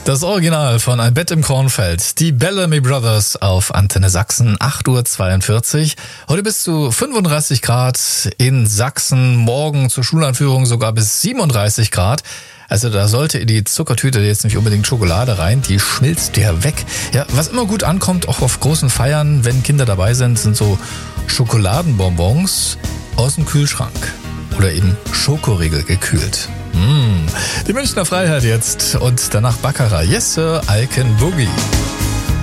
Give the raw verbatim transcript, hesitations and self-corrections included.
Das Original von Ein Bett im Kornfeld. Die Bellamy Brothers auf Antenne Sachsen, acht Uhr zweiundvierzig. Heute bis zu fünfunddreißig Grad in Sachsen. Morgen zur Schuleinführung sogar bis siebenunddreißig Grad. Also da sollte in die Zuckertüte jetzt nicht unbedingt Schokolade rein, die schmilzt ja weg. Ja, was immer gut ankommt, auch auf großen Feiern, wenn Kinder dabei sind, sind so Schokoladenbonbons aus dem Kühlschrank. Oder eben Schokoriegel gekühlt. Mmh. Die Münchner Freiheit jetzt und danach Baccarat. Yes, Sir, I Can Boogie.